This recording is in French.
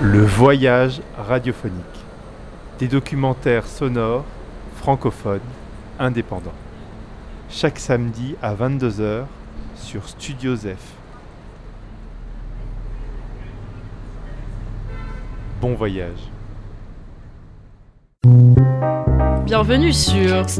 Le voyage radiophonique. Des documentaires sonores, francophones, indépendants. Chaque samedi à 22h sur Studio Zef. Bon voyage. Bienvenue sur